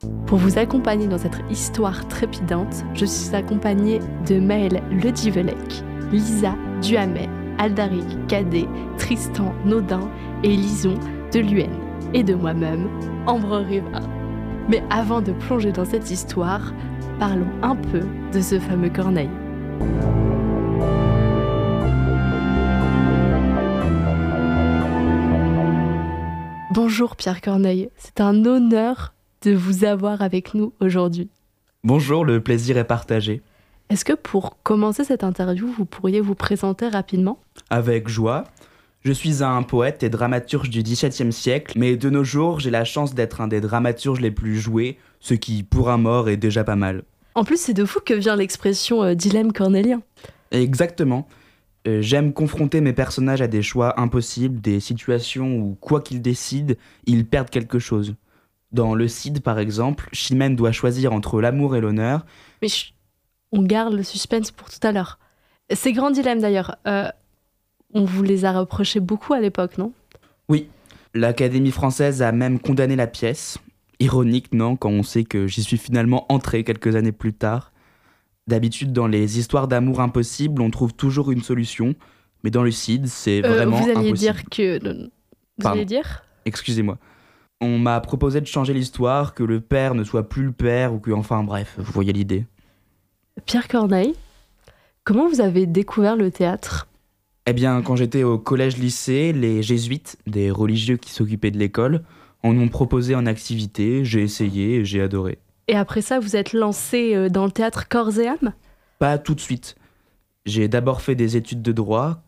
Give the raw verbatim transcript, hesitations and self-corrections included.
Pour vous accompagner dans cette histoire trépidante, je suis accompagnée de Maëlle Ledivelec, Lisa Duhamel, Aldaric Cadet, Tristan Naudin et Lison de Luen, et de moi-même, Ambre Rivard. Mais avant de plonger dans cette histoire, parlons un peu de ce fameux Corneille. Bonjour Pierre Corneille, c'est un honneur de vous avoir avec nous aujourd'hui. Bonjour, le plaisir est partagé. Est-ce que pour commencer cette interview, vous pourriez vous présenter rapidement ? Avec joie. Je suis un poète et dramaturge du dix-septième siècle, mais de nos jours, j'ai la chance d'être un des dramaturges les plus joués, ce qui, pour un mort, est déjà pas mal. En plus, c'est de fou que vient l'expression euh, dilemme cornélien. Exactement. Euh, j'aime confronter mes personnages à des choix impossibles, des situations où, quoi qu'ils décident, ils perdent quelque chose. Dans Le Cid, par exemple, Chimène doit choisir entre l'amour et l'honneur. Mais chut, on garde le suspense pour tout à l'heure. Ces grands dilemmes, d'ailleurs, euh, on vous les a reprochés beaucoup à l'époque, non ? Oui, l'Académie française a même condamné la pièce. Ironique, non, quand on sait que j'y suis finalement entré quelques années plus tard. D'habitude, dans les histoires d'amour impossibles, on trouve toujours une solution. Mais dans Le Cid, c'est euh, vraiment vous alliez impossible. dire que... Vous Pardon. alliez dire ? Excusez-moi. On m'a proposé de changer l'histoire, que le père ne soit plus le père, ou que, enfin bref, vous voyez l'idée. Pierre Corneille, comment vous avez découvert le théâtre ? Eh bien, quand j'étais au collège-lycée, les jésuites, des religieux qui s'occupaient de l'école, en ont proposé en activité, j'ai essayé et j'ai adoré. Et après ça, vous êtes lancé dans le théâtre corps et âme ? Pas tout de suite. J'ai d'abord fait des études de droit,